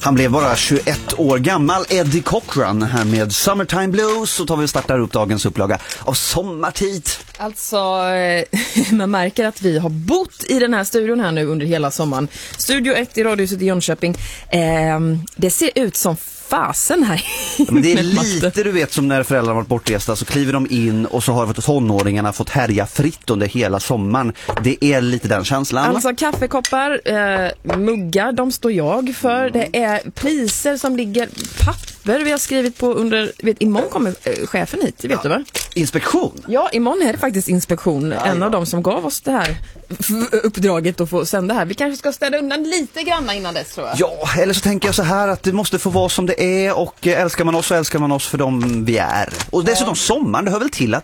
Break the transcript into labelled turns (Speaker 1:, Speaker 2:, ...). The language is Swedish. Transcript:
Speaker 1: Han blev bara 21 år gammal, Eddie Cochran, här med Summertime Blues. Så tar vi och startar upp dagens upplaga av Sommartid.
Speaker 2: Alltså, man märker att vi har bott i den här studion här nu under hela sommaren. Studio 1 i Radiohuset i Jönköping. Det ser ut som fasen här.
Speaker 1: Ja, men det är lite, du vet, som när föräldrar har varit bortresta så kliver de in och så har tonåringarna fått härja fritt under hela sommaren. Det är lite den känslan.
Speaker 2: Alltså kaffekoppar, muggar, de står jag för. Det är priser som ligger, papper vi har skrivit på under, imorgon kommer chefen hit, vet du va?
Speaker 1: Inspektion?
Speaker 2: Ja, imorgon är det faktiskt inspektion. En av dem som gav oss det här uppdraget att få sända här. Vi kanske ska städa undan lite grann innan dess, tror jag.
Speaker 1: Ja, eller så tänker jag så här att det måste få vara som det är, och älskar man oss så älskar man oss för dem vi är. Och dessutom sommaren, det hör väl till att